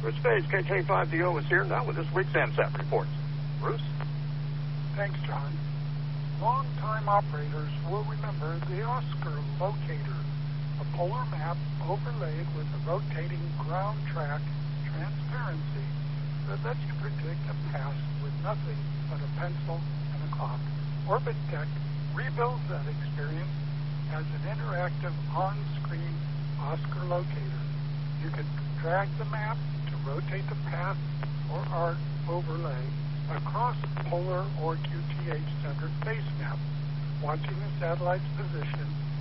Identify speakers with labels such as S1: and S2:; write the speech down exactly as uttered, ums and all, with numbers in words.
S1: Bruce Faze, K K five D O is here now with this week's ANSAT reports. Bruce?
S2: Thanks, John. Long-time operators will remember the Oscar Locator, a polar map overlaid with a rotating ground track transparency that lets you predict a path with nothing but a pencil and a clock. Orbit Tech rebuilds that experience as an interactive on-screen Oscar Locator. You can drag the map to rotate the path or arc overlay across polar or Q T H-centered base map, watching the satellite's position